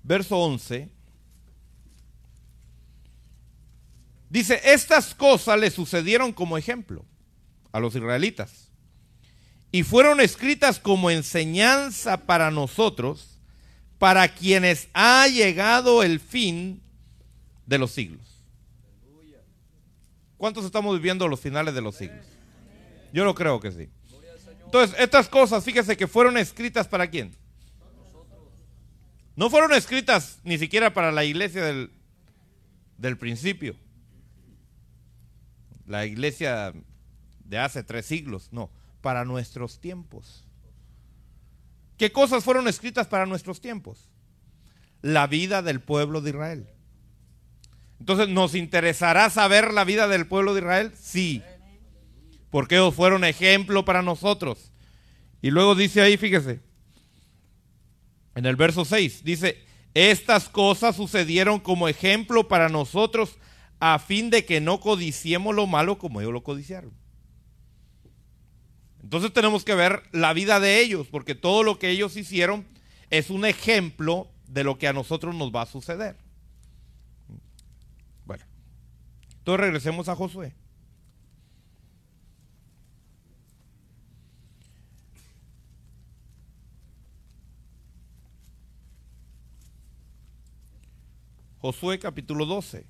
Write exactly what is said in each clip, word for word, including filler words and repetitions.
verso once, dice, estas cosas le sucedieron como ejemplo a los israelitas y fueron escritas como enseñanza para nosotros, para quienes ha llegado el fin de los siglos. ¿Cuántos estamos viviendo los finales de los siglos? Yo lo creo que sí. Entonces, estas cosas, fíjese que fueron escritas ¿para quién? No fueron escritas ni siquiera para la iglesia del, del principio. La iglesia de hace tres siglos, no, para nuestros tiempos. ¿Qué cosas fueron escritas para nuestros tiempos? La vida del pueblo de Israel. Entonces, ¿nos interesará saber la vida del pueblo de Israel? Sí, porque ellos fueron ejemplo para nosotros. Y luego dice ahí, fíjese, en el verso seis, dice, estas cosas sucedieron como ejemplo para nosotros a fin de que no codiciemos lo malo como ellos lo codiciaron. Entonces tenemos que ver la vida de ellos, porque todo lo que ellos hicieron es un ejemplo de lo que a nosotros nos va a suceder. Bueno, entonces regresemos a Josué. Josué capítulo doce.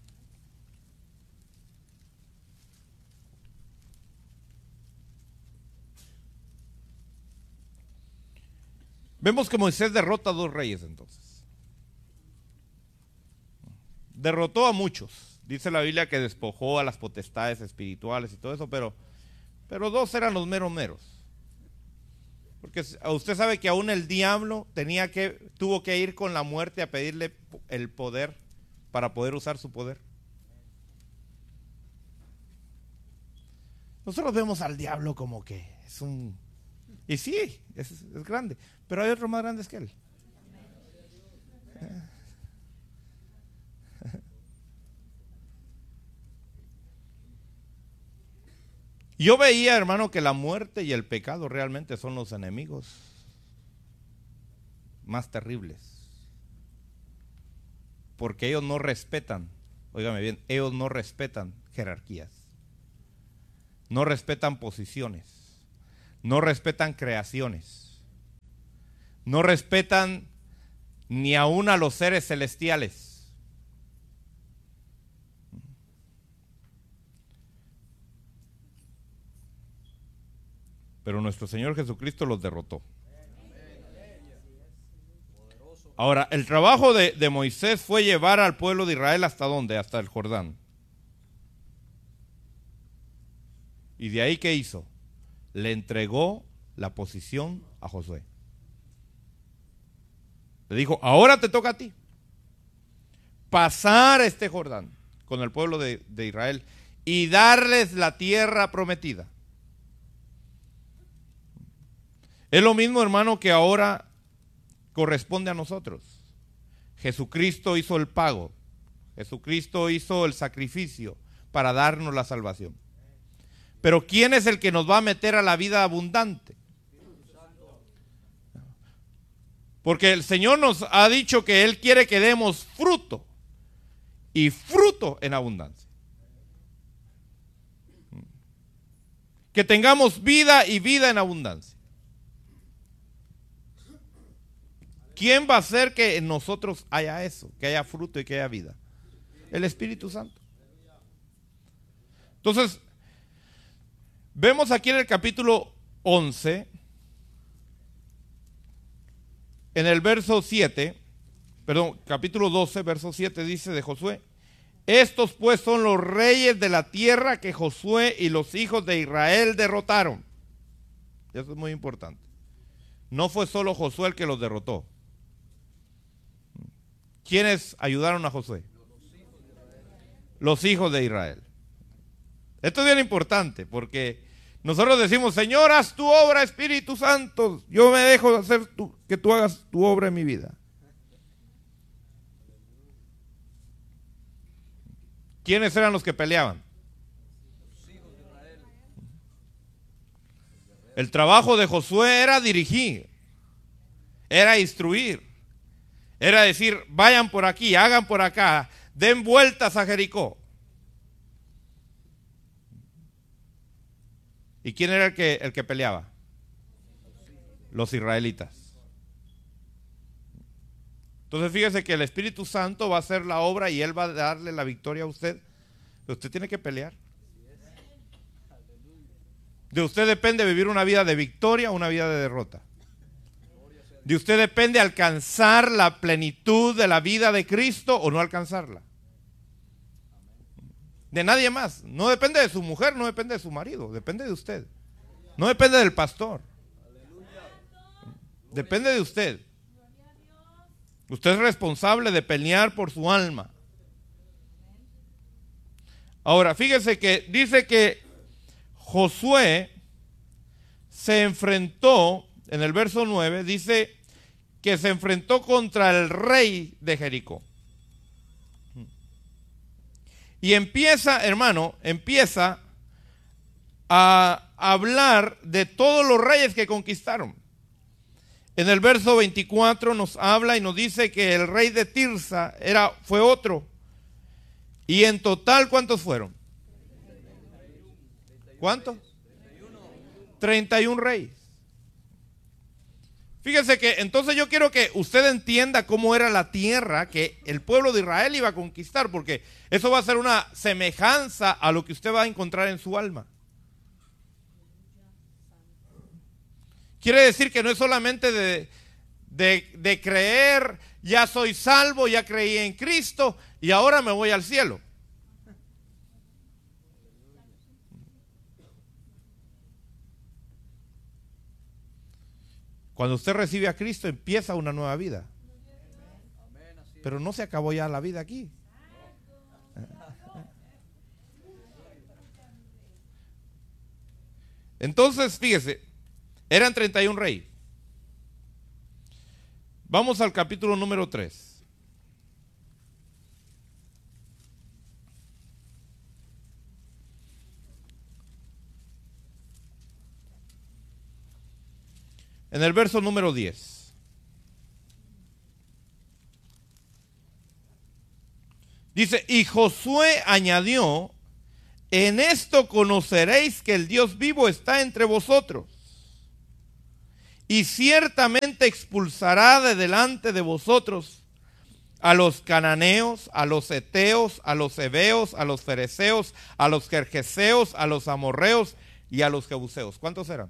Vemos que Moisés derrota a dos reyes entonces. Derrotó a muchos. Dice la Biblia que despojó a las potestades espirituales y todo eso, pero, pero dos eran los meros meros. Porque usted sabe que aún el diablo tenía que, tuvo que ir con la muerte a pedirle el poder para poder usar su poder. Nosotros vemos al diablo como que es un... Y sí, es, es grande, pero hay otros más grandes que él. Yo veía, hermano, que la muerte y el pecado realmente son los enemigos más terribles. Porque ellos no respetan, óigame bien, ellos no respetan jerarquías. No respetan posiciones. No respetan creaciones. No respetan ni aún a los seres celestiales. Pero nuestro Señor Jesucristo los derrotó. Ahora, el trabajo de, de Moisés fue llevar al pueblo de Israel ¿hasta dónde? Hasta el Jordán. ¿Y de ahí qué hizo? Le entregó la posición a Josué. Le dijo, ahora te toca a ti pasar este Jordán con el pueblo de, de Israel y darles la tierra prometida. Es lo mismo, hermano, que ahora corresponde a nosotros. Jesucristo hizo el pago. Jesucristo hizo el sacrificio para darnos la salvación. Pero ¿quién es el que nos va a meter a la vida abundante? Porque el Señor nos ha dicho que Él quiere que demos fruto. Y fruto en abundancia. Que tengamos vida y vida en abundancia. ¿Quién va a hacer que en nosotros haya eso? Que haya fruto y que haya vida. El Espíritu Santo. Entonces, vemos aquí en el capítulo once, en el verso siete, perdón, capítulo doce, verso siete dice de Josué: estos pues son los reyes de la tierra que Josué y los hijos de Israel derrotaron. Eso es muy importante. No fue solo Josué el que los derrotó. ¿Quiénes ayudaron a Josué? Los hijos de Israel. Esto es bien importante porque nosotros decimos, Señor, haz tu obra, Espíritu Santo. Yo me dejo de hacer tu, que tú hagas tu obra en mi vida. ¿Quiénes eran los que peleaban? El trabajo de Josué era dirigir, era instruir, Era decir, vayan por aquí, hagan por acá, den vueltas a Jericó. ¿Y quién era el que, el que peleaba? Los israelitas. Entonces fíjese que el Espíritu Santo va a hacer la obra y Él va a darle la victoria a usted. Pero usted tiene que pelear. De usted depende vivir una vida de victoria o una vida de derrota. De usted depende alcanzar la plenitud de la vida de Cristo o no alcanzarla. De nadie más. No depende de su mujer, no depende de su marido, depende de usted. No depende del pastor. Depende de usted. Usted es responsable de pelear por su alma. Ahora, fíjese que dice que Josué se enfrentó, en el verso nueve, dice que se enfrentó contra el rey de Jericó. Y empieza, hermano, empieza a hablar de todos los reyes que conquistaron. En el verso veinticuatro nos habla y nos dice que el rey de Tirsa era, fue otro. Y en total, ¿cuántos fueron? ¿Cuántos? treinta y uno reyes. Fíjese que entonces yo quiero que usted entienda cómo era la tierra que el pueblo de Israel iba a conquistar, porque eso va a ser una semejanza a lo que usted va a encontrar en su alma. Quiere decir que no es solamente de, de, de creer, ya soy salvo, ya creí en Cristo y ahora me voy al cielo. Cuando usted recibe a Cristo empieza una nueva vida. Pero no se acabó ya la vida aquí. Entonces, fíjese, eran treinta y uno reyes. Vamos al capítulo número tres. En el verso número diez. Dice, y Josué añadió, en esto conoceréis que el Dios vivo está entre vosotros, y ciertamente expulsará de delante de vosotros a los cananeos, a los heteos, a los heveos, a los fereceos, a los gergeseos, a los amorreos y a los jebuseos. ¿Cuántos eran?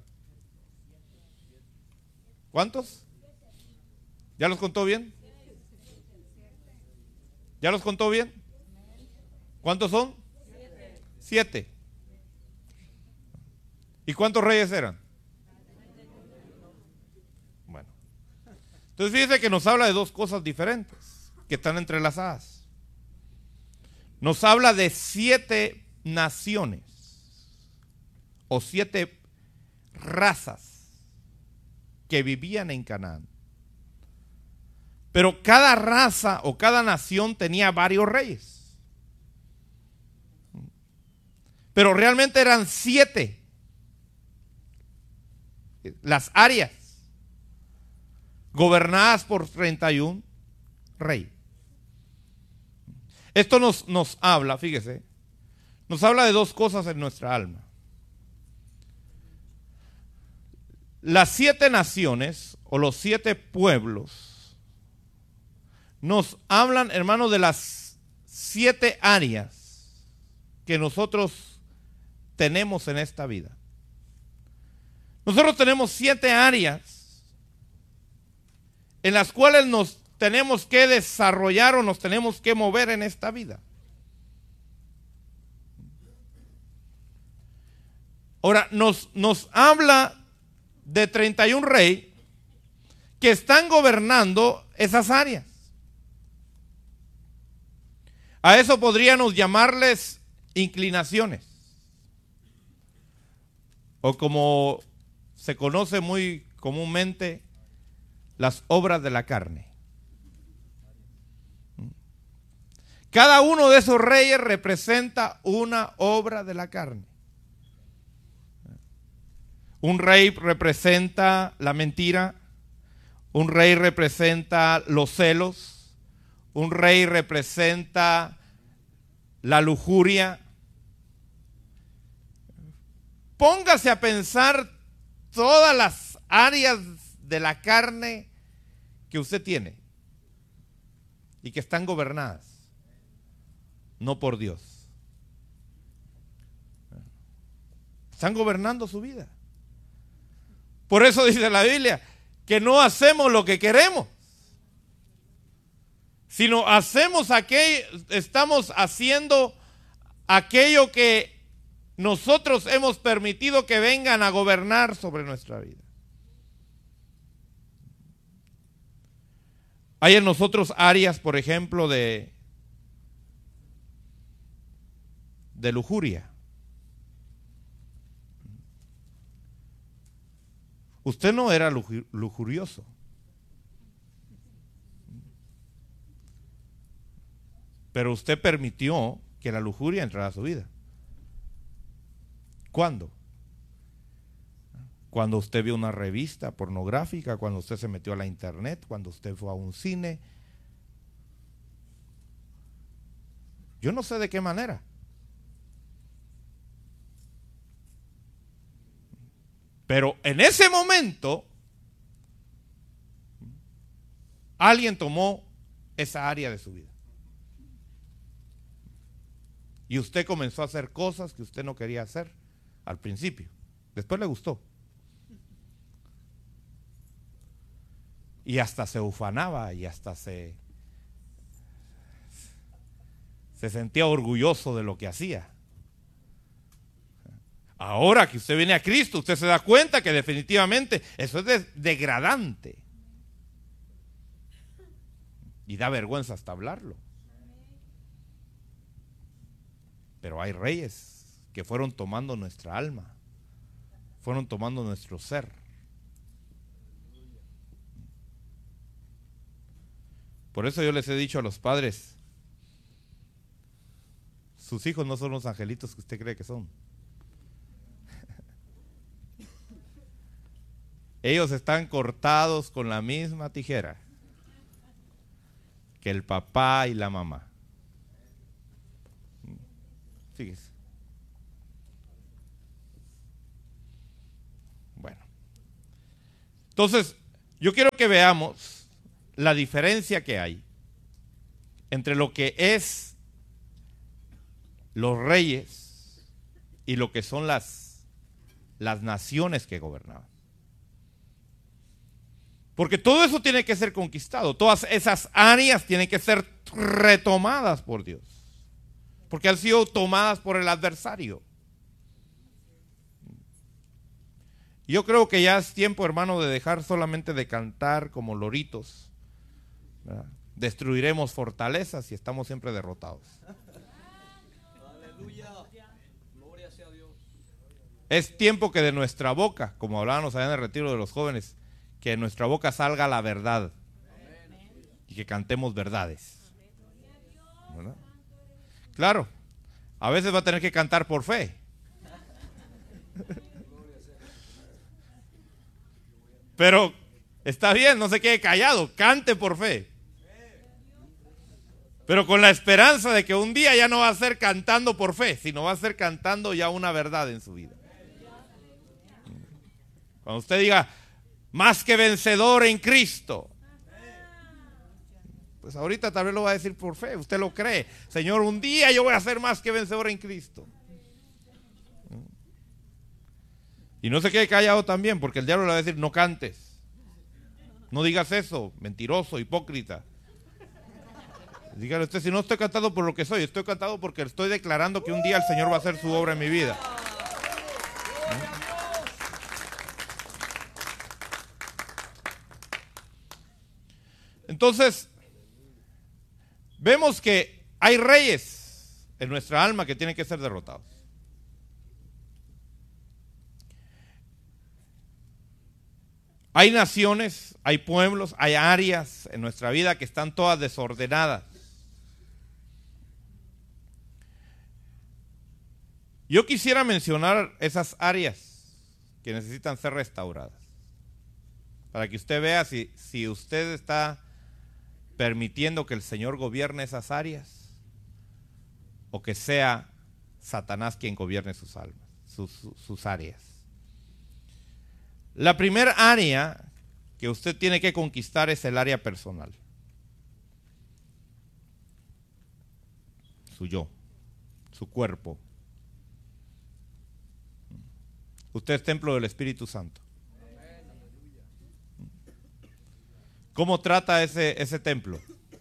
¿Cuántos? ¿Ya los contó bien? ¿Ya los contó bien? ¿Cuántos son? Siete. ¿Y cuántos reyes eran? Bueno. Entonces fíjese que nos habla de dos cosas diferentes que están entrelazadas. Nos habla de siete naciones o siete razas que vivían en Canaán. Pero cada raza o cada nación tenía varios reyes. Pero realmente eran siete las áreas gobernadas por treinta y uno reyes. Esto nos, nos habla, fíjese, nos habla de dos cosas en nuestra alma. Las siete naciones o los siete pueblos nos hablan, hermanos, de las siete áreas que nosotros tenemos en esta vida. Nosotros tenemos siete áreas en las cuales nos tenemos que desarrollar o nos tenemos que mover en esta vida. Ahora, nos, nos habla de treinta y uno reyes que están gobernando esas áreas. A eso podríamos llamarles inclinaciones, o como se conoce muy comúnmente, las obras de la carne. Cada uno de esos reyes representa una obra de la carne. Un rey representa la mentira, Un rey representa los celos. Un rey representa la lujuria. Póngase a pensar todas las áreas de la carne que usted tiene y que están gobernadas, no por Dios. Están gobernando su vida. Por eso dice la Biblia que no hacemos lo que queremos, sino hacemos aquello, estamos haciendo aquello que nosotros hemos permitido que vengan a gobernar sobre nuestra vida. Hay en nosotros áreas, por ejemplo, de, de lujuria. Usted no era lujurioso. Pero usted permitió que la lujuria entrara a su vida. ¿Cuándo? Cuando usted vio una revista pornográfica, cuando usted se metió a la internet, cuando usted fue a un cine. Yo no sé de qué manera. Pero en ese momento, alguien tomó esa área de su vida. Y usted comenzó a hacer cosas que usted no quería hacer al principio. Después le gustó. Y hasta se ufanaba y hasta se, se sentía orgulloso de lo que hacía. Ahora que usted viene a Cristo, usted se da cuenta que definitivamente eso es de- degradante. Y da vergüenza hasta hablarlo. Pero hay reyes que fueron tomando nuestra alma, fueron tomando nuestro ser. Por eso yo les he dicho a los padres, sus hijos no son los angelitos que usted cree que son. Ellos están cortados con la misma tijera que el papá y la mamá. Fíjese. Bueno. Entonces, yo quiero que veamos la diferencia que hay entre lo que es los reyes y lo que son las, las naciones que gobernaban. Porque todo eso tiene que ser conquistado, todas esas áreas tienen que ser retomadas por Dios, porque han sido tomadas por el adversario. Yo creo que ya es tiempo, hermano, de dejar solamente de cantar como loritos, ¿verdad? Destruiremos fortalezas y estamos siempre derrotados. Aleluya. Gloria sea a Dios. Es tiempo que de nuestra boca, como hablábamos allá en el retiro de los jóvenes, que de nuestra boca salga la verdad y que cantemos verdades, ¿verdad? Claro, a veces va a tener que cantar por fe. Pero está bien, no se quede callado, cante por fe. Pero con la esperanza de que un día ya no va a ser cantando por fe, sino va a ser cantando ya una verdad en su vida. Cuando usted diga, más que vencedor en Cristo, pues ahorita tal vez lo va a decir por fe, usted lo cree. Señor, un día yo voy a ser más que vencedor en Cristo. Y no se quede callado también, porque el diablo le va a decir, no cantes. No digas eso, mentiroso, hipócrita. Dígale usted, si no estoy cantando por lo que soy, estoy cantando porque estoy declarando que un día el Señor va a hacer su obra en mi vida. Entonces, vemos que hay reyes en nuestra alma que tienen que ser derrotados. Hay naciones, hay pueblos, hay áreas en nuestra vida que están todas desordenadas. Yo quisiera mencionar esas áreas que necesitan ser restauradas. para que usted vea si, si usted está permitiendo que el Señor gobierne esas áreas o que sea Satanás quien gobierne sus almas, sus, sus, sus áreas. La primera área que usted tiene que conquistar es el área personal. Su yo, su cuerpo. Usted es templo del Espíritu Santo. ¿Cómo trata ese, ese templo?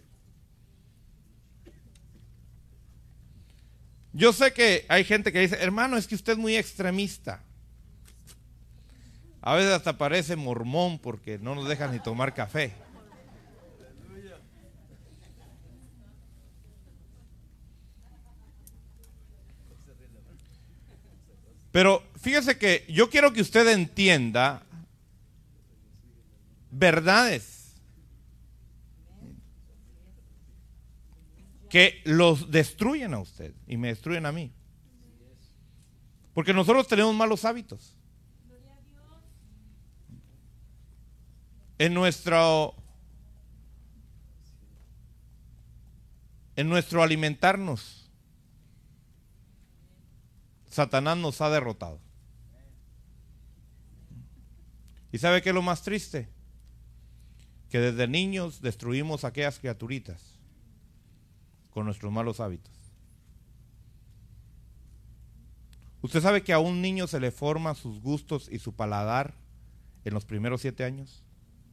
Yo sé que hay gente que dice, hermano, es que usted es muy extremista. A veces hasta parece mormón porque no nos dejan ni tomar café. Pero fíjese que yo quiero que usted entienda verdades que los destruyen a usted y me destruyen a mí. Porque nosotros tenemos malos hábitos. En nuestro en nuestro alimentarnos, Satanás nos ha derrotado. ¿Y sabe qué es lo más triste? Que desde niños destruimos a aquellas criaturitas con nuestros malos hábitos. ¿Usted sabe que a un niño se le forman sus gustos y su paladar en los primeros siete años?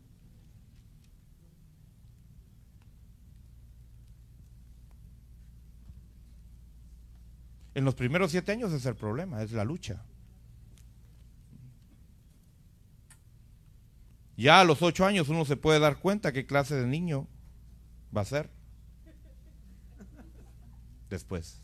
En los primeros siete años es el problema, es la lucha. Ya a los ocho años uno se puede dar cuenta qué clase de niño va a ser después.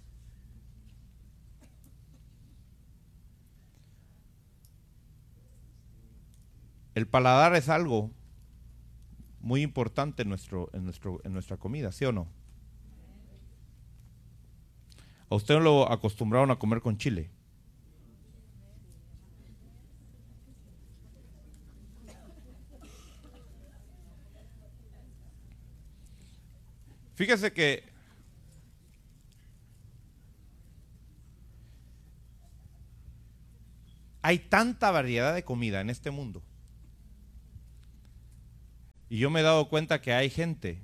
El paladar es algo muy importante en, nuestro, en, nuestro, en nuestra comida, ¿sí o no? ¿A usted lo acostumbraron a comer con chile? Fíjese que hay tanta variedad de comida en este mundo. Y yo me he dado cuenta que hay gente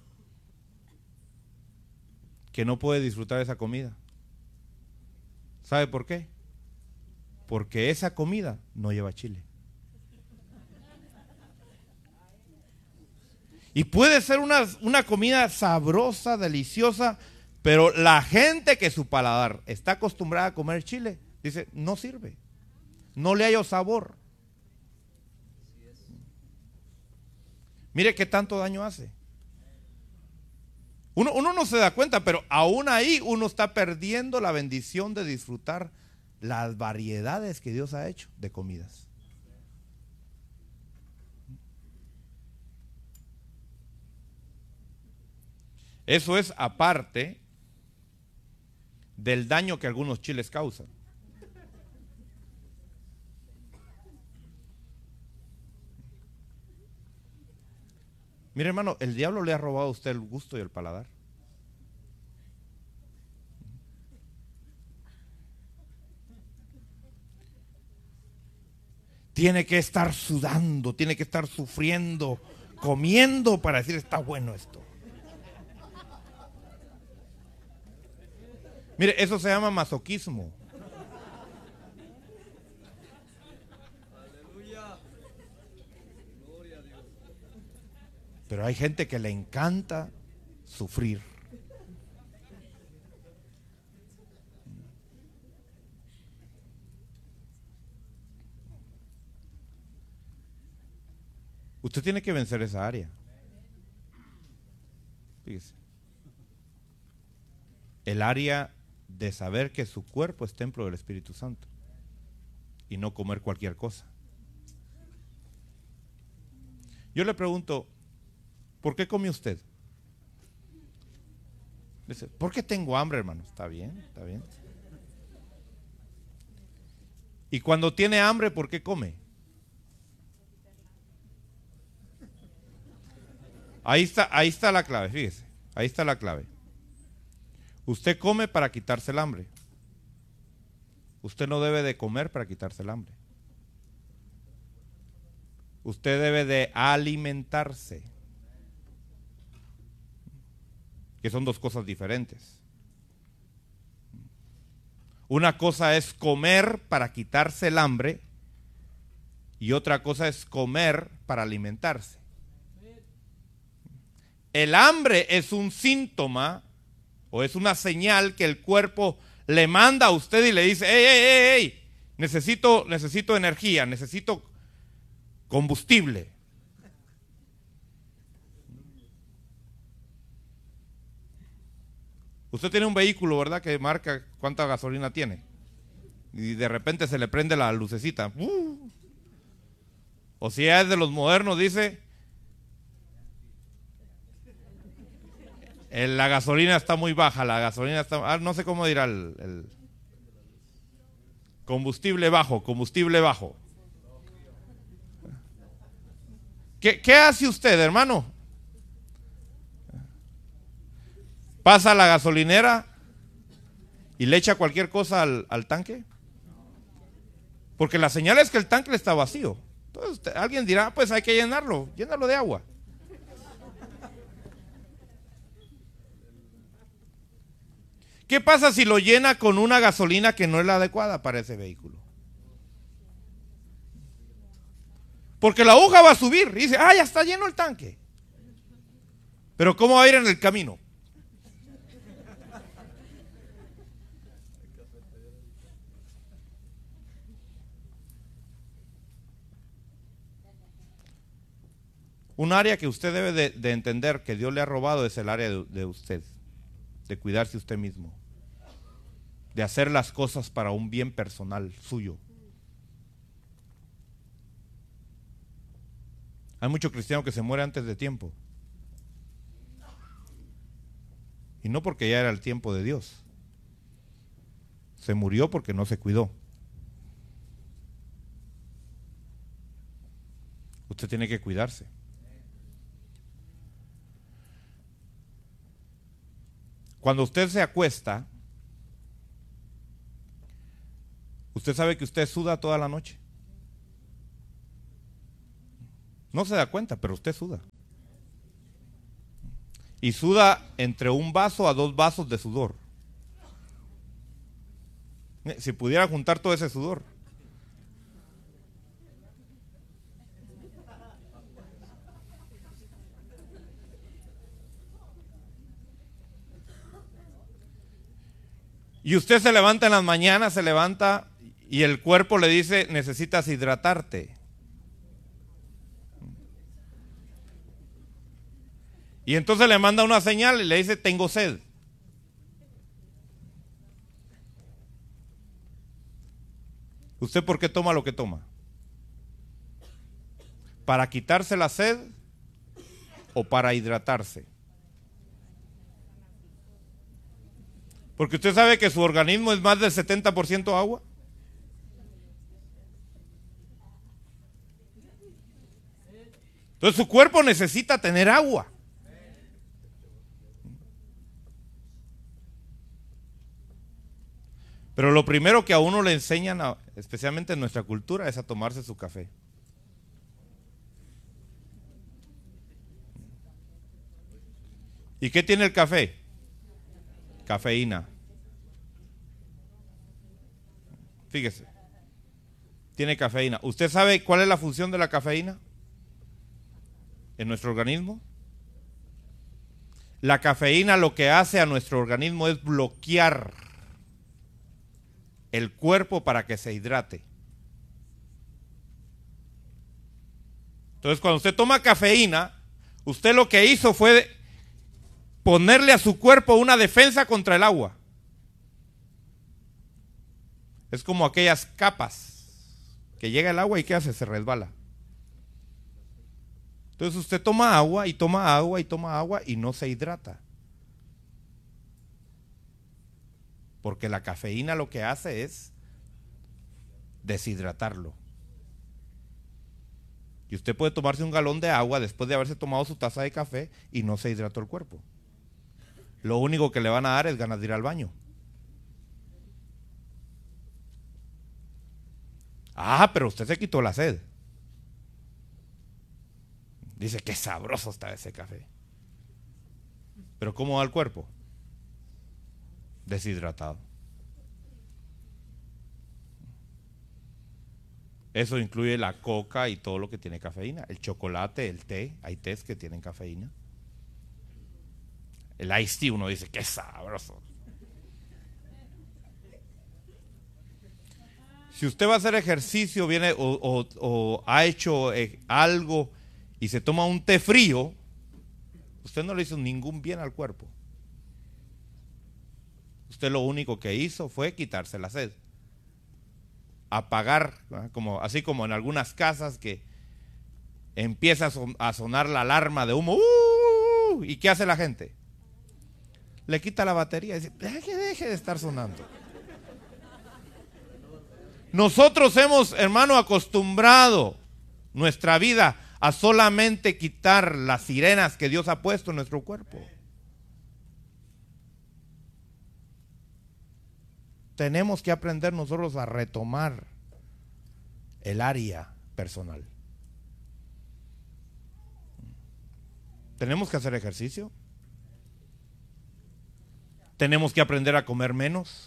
que no puede disfrutar esa comida. ¿Sabe por qué? Porque esa comida no lleva chile. Y puede ser una, una comida sabrosa, deliciosa, pero la gente que su paladar está acostumbrada a comer chile, dice, no sirve, no le hallo sabor. Mire qué tanto daño hace. Uno, uno no se da cuenta, pero aún ahí uno está perdiendo la bendición de disfrutar las variedades que Dios ha hecho de comidas. Eso es aparte del daño que algunos chiles causan. Mire, hermano, el diablo le ha robado a usted el gusto y el paladar. Tiene que estar sudando, tiene que estar sufriendo, comiendo para decir está bueno esto. Mire, eso se llama masoquismo. Aleluya. Gloria a Dios. Pero hay gente que le encanta sufrir. Usted tiene que vencer esa área. Fíjese. El área de saber que su cuerpo es templo del Espíritu Santo y no comer cualquier cosa. Yo le pregunto, ¿por qué come usted? Dice, ¿por qué tengo hambre, hermano? Está bien, está bien. Y cuando tiene hambre, ¿por qué come? Ahí está, ahí está la clave, fíjese. Ahí está la clave. Usted come para quitarse el hambre. Usted no debe de comer para quitarse el hambre. Usted debe de alimentarse. Que son dos cosas diferentes. Una cosa es comer para quitarse el hambre y otra cosa es comer para alimentarse. El hambre es un síntoma o es una señal que el cuerpo le manda a usted y le dice, hey, hey, hey, hey, necesito, necesito energía, necesito combustible. Usted tiene un vehículo, ¿verdad? Que marca cuánta gasolina tiene. Y de repente se le prende la lucecita. Uh. O si es de los modernos, dice, la gasolina está muy baja, la gasolina está, ah, no sé cómo dirá el, el combustible bajo, combustible bajo. ¿Qué, qué hace usted, hermano? Pasa a la gasolinera y le echa cualquier cosa al, al tanque. Porque la señal es que el tanque está vacío. Entonces usted, alguien dirá, pues hay que llenarlo, llenarlo de agua. ¿Qué pasa si lo llena con una gasolina que no es la adecuada para ese vehículo? Porque la aguja va a subir y dice, ah, ya está lleno el tanque. Pero ¿cómo va a ir en el camino? Un área que usted debe de, de entender que Dios le ha robado es el área de, de usted, de cuidarse usted mismo, de hacer las cosas para un bien personal suyo. Hay muchos cristianos que se mueren antes de tiempo. Y no porque ya era el tiempo de Dios. Se murió porque no se cuidó. Usted tiene que cuidarse. Cuando usted se acuesta, usted sabe que usted suda toda la noche. No se da cuenta, pero usted suda. Y suda entre un vaso a dos vasos de sudor. Si pudiera juntar todo ese sudor. Y usted se levanta en las mañanas, se levanta y el cuerpo le dice, necesitas hidratarte. Y entonces le manda una señal y le dice, tengo sed. ¿Usted por qué toma lo que toma? ¿Para quitarse la sed o para hidratarse? Porque usted sabe que su organismo es más del setenta por ciento agua. Entonces su cuerpo necesita tener agua. Pero lo primero que a uno le enseñan, a, especialmente en nuestra cultura, es a tomarse su café. ¿Y qué tiene el café? Cafeína. Fíjese, tiene cafeína. ¿Usted sabe cuál es la función de la cafeína en nuestro organismo? La cafeína lo que hace a nuestro organismo es bloquear el cuerpo para que se hidrate. Entonces, cuando usted toma cafeína, usted lo que hizo fue ponerle a su cuerpo una defensa contra el agua. Es como aquellas capas que llega el agua y ¿qué hace? Se resbala. Entonces usted toma agua y toma agua y toma agua y no se hidrata. Porque la cafeína lo que hace es deshidratarlo. Y usted puede tomarse un galón de agua después de haberse tomado su taza de café y no se hidrató el cuerpo. Lo único que le van a dar es ganas de ir al baño. Ah, pero usted se quitó la sed. Dice, qué sabroso está ese café. Pero ¿cómo va el cuerpo? Deshidratado. Eso incluye la coca y todo lo que tiene cafeína. El chocolate, el té, hay tés que tienen cafeína. El iced tea, uno dice, qué sabroso. Si usted va a hacer ejercicio, viene o, o, o ha hecho eh, algo y se toma un té frío, usted no le hizo ningún bien al cuerpo. Usted lo único que hizo fue quitarse la sed. Apagar, como, así como en algunas casas que empieza a, son, a sonar la alarma de humo. ¡Uh! ¿Y qué hace la gente? Le quita la batería y dice, que deje de estar sonando. Nosotros hemos, hermano, acostumbrado nuestra vida a solamente quitar las sirenas que Dios ha puesto en nuestro cuerpo. Tenemos que aprender nosotros a retomar el área personal. Tenemos que hacer ejercicio. Tenemos que aprender a comer menos.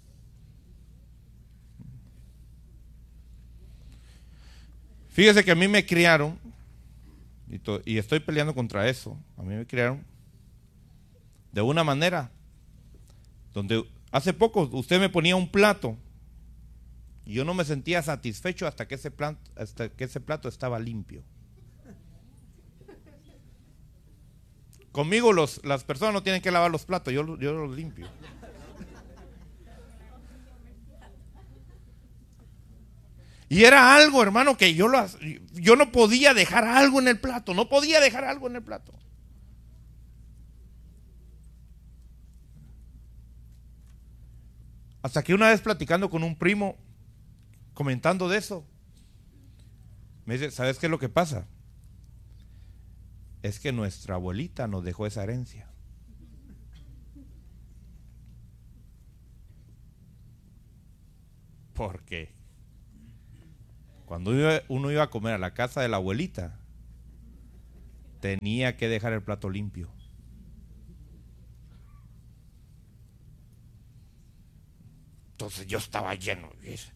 Fíjese que a mí me criaron, y, to, y estoy peleando contra eso, a mí me criaron de una manera donde hace poco usted me ponía un plato y yo no me sentía satisfecho hasta que ese plato, hasta que ese plato estaba limpio. Conmigo los, las personas no tienen que lavar los platos, yo, yo los limpio. Y era algo, hermano, que yo, lo, yo no podía dejar algo en el plato, no podía dejar algo en el plato. Hasta que una vez platicando con un primo, comentando de eso, me dice, ¿sabes qué es lo que pasa? Es que nuestra abuelita nos dejó esa herencia. ¿Por qué? Cuando uno iba a comer a la casa de la abuelita, tenía que dejar el plato limpio. Entonces yo estaba lleno.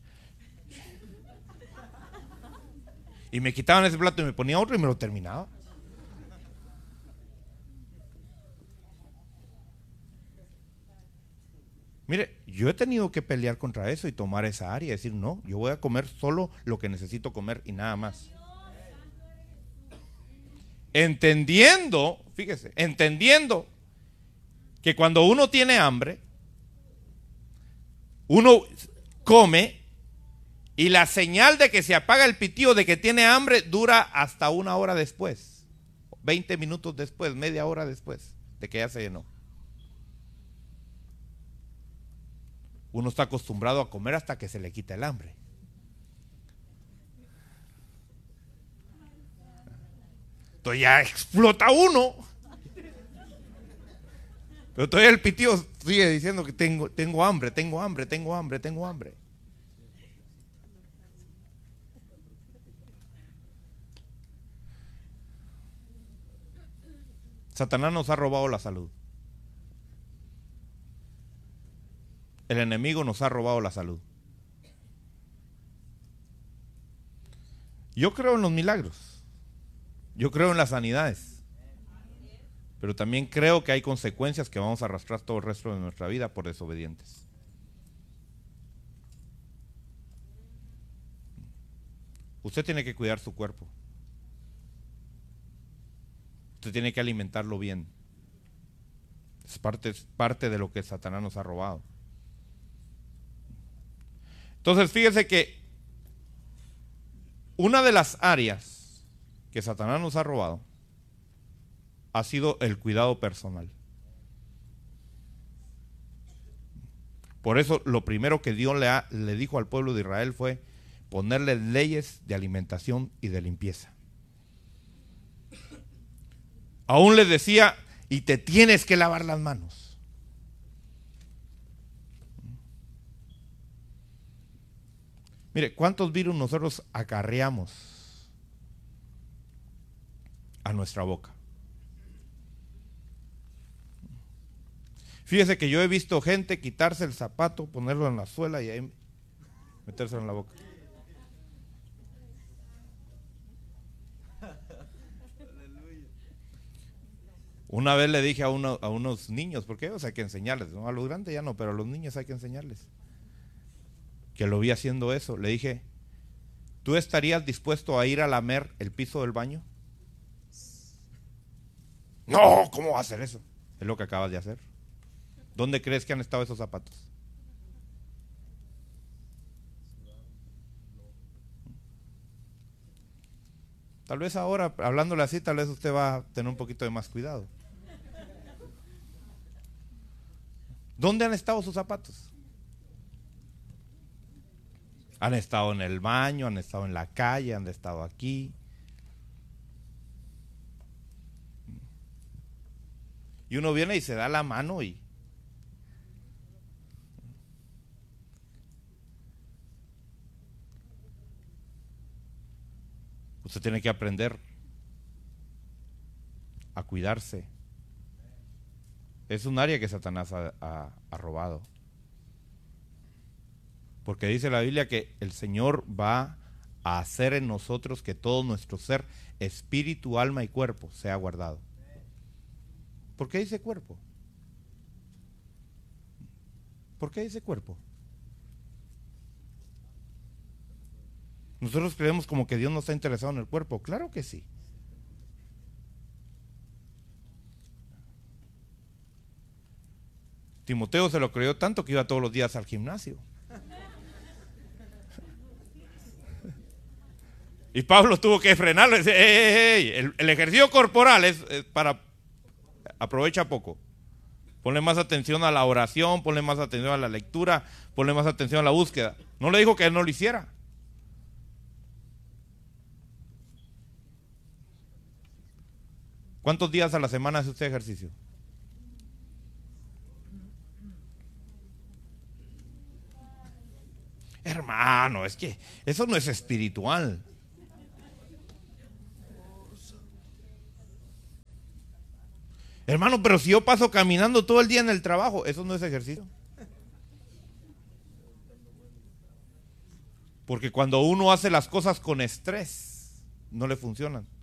Y me quitaban ese plato y me ponía otro y me lo terminaba. Mire, yo he tenido que pelear contra eso y tomar esa área y decir, no, yo voy a comer solo lo que necesito comer y nada más. Entendiendo, fíjese, entendiendo que cuando uno tiene hambre, uno come y la señal de que se apaga el pitío de que tiene hambre dura hasta una hora después, veinte minutos después, media hora después de que ya se llenó. Uno está acostumbrado a comer hasta que se le quita el hambre. Entonces ya explota uno. Pero todavía el pitío sigue diciendo que tengo, tengo hambre, tengo hambre, tengo hambre, tengo hambre. Satanás nos ha robado la salud. El enemigo nos ha robado la salud. Yo creo en los milagros. Yo creo en las sanidades. Pero también creo que hay consecuencias que vamos a arrastrar todo el resto de nuestra vida por desobedientes. Usted tiene que cuidar su cuerpo. Usted tiene que alimentarlo bien. Es parte, es parte de lo que Satanás nos ha robado. Entonces fíjese que una de las áreas que Satanás nos ha robado ha sido el cuidado personal. Por eso lo primero que Dios le, ha, le dijo al pueblo de Israel fue ponerle leyes de alimentación y de limpieza. Aún les decía, y te tienes que lavar las manos. Mire, ¿cuántos virus nosotros acarreamos a nuestra boca? Fíjese que yo he visto gente quitarse el zapato, ponerlo en la suela y ahí metérselo en la boca. Una vez le dije a, uno, a unos niños, porque ellos hay que enseñarles, ¿no? A los grandes ya no, pero a los niños hay que enseñarles, que lo vi haciendo eso. Le dije, ¿tú estarías dispuesto a ir a lamer el piso del baño? No, ¿cómo va a hacer eso? Es lo que acabas de hacer. ¿Dónde crees que han estado esos zapatos? Tal vez ahora, hablándole así, tal vez usted va a tener un poquito de más cuidado. ¿Dónde han estado sus zapatos? Han estado en el baño, han estado en la calle, han estado aquí. Y uno viene y se da la mano y usted tiene que aprender a cuidarse. Es un área que Satanás ha, ha, ha robado. Porque dice la Biblia que el Señor va a hacer en nosotros que todo nuestro ser, espíritu, alma y cuerpo, sea guardado. ¿Por qué dice cuerpo? ¿Por qué dice cuerpo? Nosotros creemos como que Dios no está interesado en el cuerpo. Claro que sí. Timoteo se lo creyó tanto que iba todos los días al gimnasio. Y Pablo tuvo que frenarlo y decir, ey, ey, ey, el, el ejercicio corporal es, es para, aprovecha poco. Ponle más atención a la oración, ponle más atención a la lectura, ponle más atención a la búsqueda. No le dijo que él no lo hiciera. ¿Cuántos días a la semana hace usted ejercicio? Hermano, es que eso no es espiritual. Hermano, pero si yo paso caminando todo el día en el trabajo, eso no es ejercicio. Porque cuando uno hace las cosas con estrés, no le funcionan.